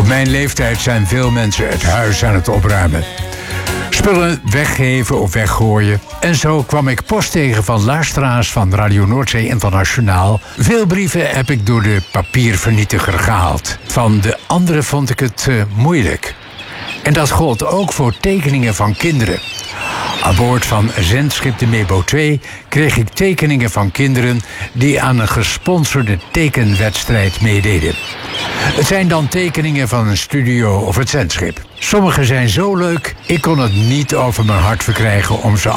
mijn leeftijd zijn veel mensen het huis aan het opruimen. Spullen weggeven of weggooien. En zo kwam ik post tegen van luisteraars van Radio Noordzee Internationaal. Veel brieven heb ik door de papiervernietiger gehaald. Van de anderen vond ik het moeilijk. En dat gold ook voor tekeningen van kinderen. Aan boord van zendschip de Mebo 2 kreeg ik tekeningen van kinderen die aan een gesponsorde tekenwedstrijd meededen. Het zijn dan tekeningen van een studio of het zendschip. Sommige zijn zo leuk, ik kon het niet over mijn hart verkrijgen om ze